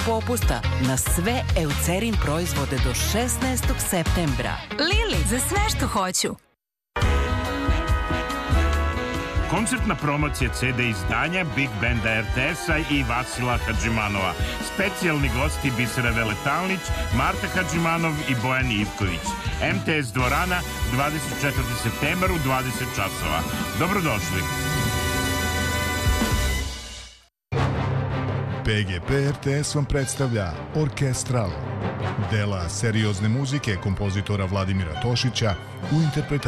popusta na sve Eucerin proizvode do 16. septembra. Lili, za sve što hoću. Koncertna promocija CD izdanja Big Banda RTS-a i Vasila Hadžimanova. Specijalni gosti Bisera Veletalnić, Marta Hadžimanov i Bojan Ivković. MTS dvorana, 24. septembar u 20 časova. Dobrodošli. PGP RTS vam predstavlja Orkestral. Dela seriozne muzike kompozitora Vladimira Tošića u interpretaciji